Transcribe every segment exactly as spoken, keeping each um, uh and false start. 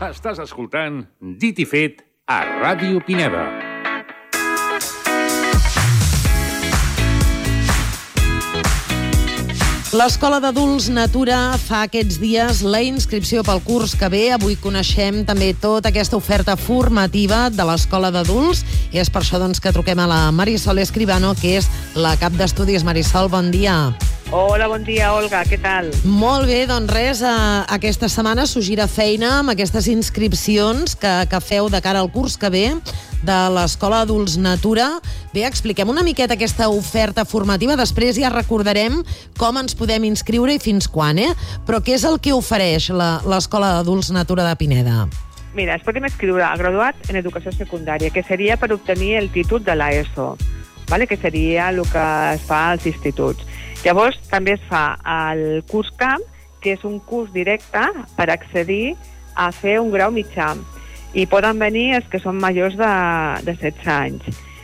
Estàs escoltant Dit i Fet a Ràdio Pineda. L'Escola d'Adults Natura fa aquests dies la inscripció pel curs que ve. Avui coneixem també tota aquesta oferta formativa de l'Escola d'Adults i és per això doncs, que truquem a la Marisol Escribano, que és la cap d'estudis. Marisol, bon dia. Hola, bon dia, Olga, què tal? Molt bé, doncs res, eh, aquesta setmana s'us gira feina amb aquestes inscripcions que, que feu de cara al curs que ve de l'Escola d'Adults Natura. Bé, expliquem una miqueta aquesta oferta formativa, després ja recordarem com ens podem inscriure i fins quan, eh? Però què és el que ofereix la, l'Escola d'Adults Natura de Pineda? Mira, ens podem inscriure a graduat en educació secundària, que seria per obtenir el títol de l'ESO, vale? Que seria el que es fa als instituts. Llavors, també es fa el curs camp, que és un curs directe per accedir a fer un grau mitjà. I poden venir els que són majors de, de setze anys.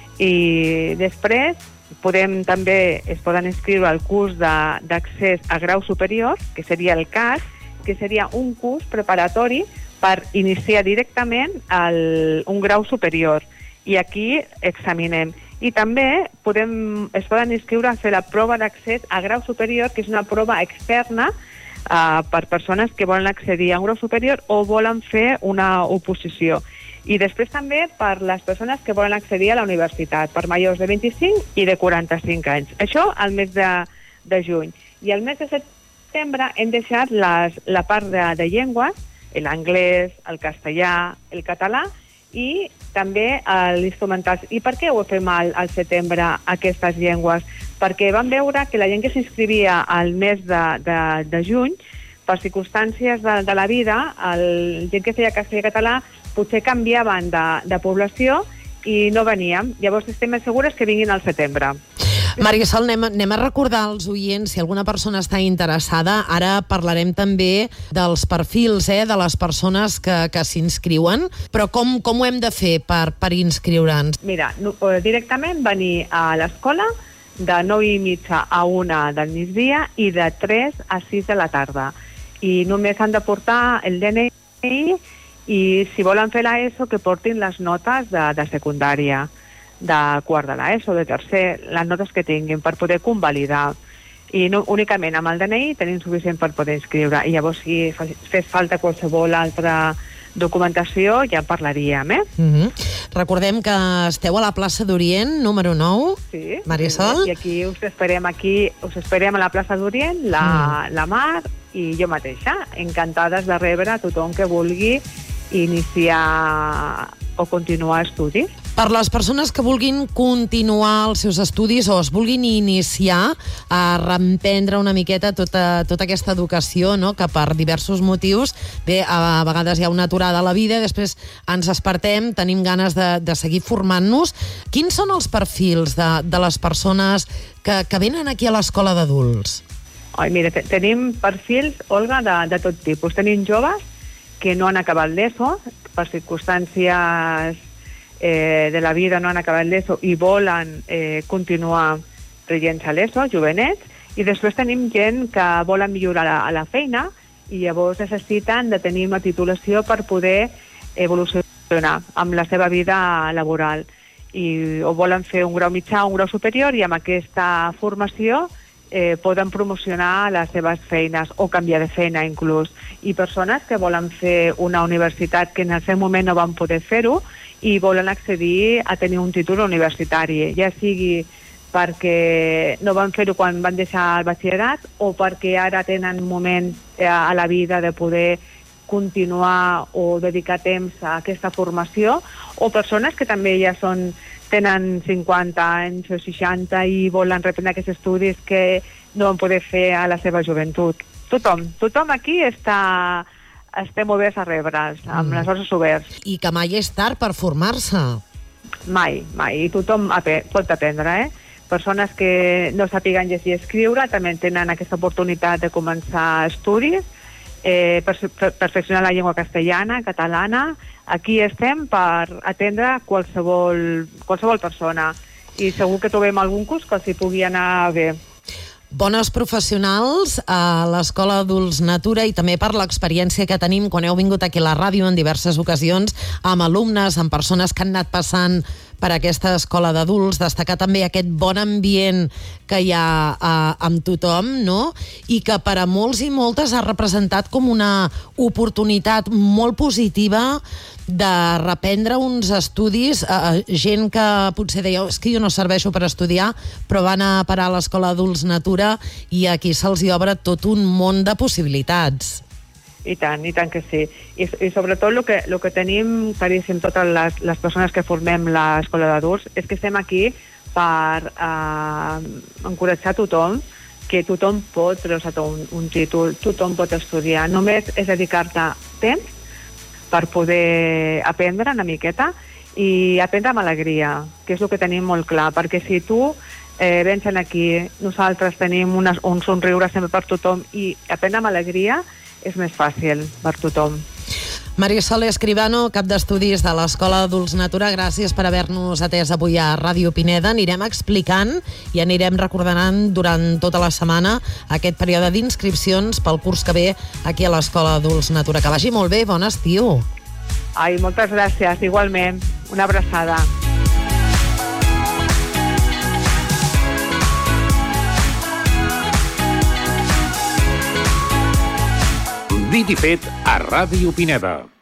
I després podem també es poden inscriure al curs de, d'accés a grau superior, que seria el C A S, que seria un curs preparatori per iniciar directament el, un grau superior. I aquí examinem. I també podem, es poden inscriure a fer la prova d'accés a grau superior, que és una prova externa uh, per persones que volen accedir a un grau superior o volen fer una oposició. I després també per les persones que volen accedir a la universitat, per majors de vint-i-cinc i de quaranta-cinc anys. Això al mes de, de juny. I al mes de setembre hem deixat les, la part de, de llengües, l'anglès, el castellà, el català, i també l'instrumental. I per què ho fem al, al setembre, aquestes llengües? Perquè vam veure que la gent que s'inscrivia al mes de, de, de juny, per circumstàncies de, de la vida, el gent que feia castellà i català potser canviaven de, de població i no veníem. Llavors estem segures que vinguin al setembre. Marisol, anem, anem a recordar als oients, si alguna persona està interessada, ara parlarem també dels perfils eh, de les persones que, que s'inscriuen, però com, com ho hem de fer per, per inscriure'ns? Mira, no, directament venir a l'escola de nou i mitja a una del migdia i de tres a sis de la tarda. I només han de portar el D N I i si volen fer l'ESO que portin les notes de, de secundària, de quart de l'ESO, de tercer, les notes que tinguin per poder convalidar. I no, únicament amb el D N I tenim suficient per poder inscriure. I llavors, si fes falta qualsevol altra documentació, ja en parlaríem, eh? Mm-hmm. Recordem que esteu a la plaça d'Orient, número nou, sí, Marisol. I aquí us esperem, aquí us esperem a la plaça d'Orient, la, mm. la Mar i jo mateixa, encantades de rebre a tothom que vulgui iniciar o continuar estudis. Per les persones que vulguin continuar els seus estudis o es vulguin iniciar a reemprendre una miqueta tota, tota aquesta educació, no? Que per diversos motius, bé, a vegades hi ha una aturada a la vida i després ens despertem, tenim ganes de, de seguir formant-nos. Quins són els perfils de, de les persones que, que venen aquí a l'escola d'adults? Ai, mira, tenim perfils, Olga, de, de tot tipus. Tenim joves que no han acabat l'ESO, per circumstàncies eh, de la vida no han acabat l'ESO i volen eh, continuar traient-se a l'ESO, jovenets, i després tenim gent que volen millorar a la, a la feina i llavors necessiten de tenir una titulació per poder evolucionar amb la seva vida laboral. I, o volen fer un grau mitjà o un grau superior i amb aquesta formació Eh, poden promocionar les seves feines o canviar de feina inclús. I persones que volen fer una universitat que en el seu moment no van poder fer-ho i volen accedir a tenir un títol universitari, ja sigui perquè no van fer-ho quan van deixar el batxillerat o perquè ara tenen un moment eh, a la vida de poder continuar o dedicar temps a aquesta formació, o persones que també ja són tenen cinquanta anys o seixanta i volen reprendre aquests estudis que no van poder fer a la seva joventut. Tothom, tothom aquí està, estem oberts a rebre'ls, amb mm. les braços oberts. I que mai és tard per formar-se. Mai, mai. I tothom ap- pot aprendre, eh? Persones que no sàpiguen llegir i escriure també tenen aquesta oportunitat de començar estudis, eh, per, per perfeccionar la llengua castellana, catalana. Aquí estem per atendre qualsevol, qualsevol persona i segur que trobem algun curs que els hi pugui anar bé. Bones professionals a l'Escola Adults Natura i també per l'experiència que tenim quan heu vingut aquí a la ràdio en diverses ocasions amb alumnes, amb persones que han anat passant per aquesta escola d'adults, destacar també aquest bon ambient que hi ha eh, amb tothom, no? I que per a molts i moltes ha representat com una oportunitat molt positiva de reprendre uns estudis, eh, gent que potser deia és que jo no serveixo per estudiar, però van a parar a l'Escola Adults Natura i aquí se'ls hi obre tot un món de possibilitats. I tant, i tant que sí. I, i sobretot el que, el que tenim claríssim totes les, les persones que formem l'escola d'adults és que estem aquí per eh, encoratjar tothom, que tothom pot treure un, un títol, tothom pot estudiar. Només és dedicar-te temps per poder aprendre una miqueta i aprendre amb alegria, que és el que tenim molt clar, perquè si tu eh, vens aquí, nosaltres tenim una, un somriure sempre per tothom i aprendre amb alegria és més fàcil per tothom. Marisol Escribano, cap d'estudis de l'Escola Adults Natura, gràcies per haver-nos atès avui a Ràdio Pineda. Anirem explicant i anirem recordant durant tota la setmana aquest període d'inscripcions pel curs que ve aquí a l'Escola Adults Natura. Que vagi molt bé, bon estiu. Ai, moltes gràcies, igualment. Una abraçada. Dit i fet a Ràdio Pineda.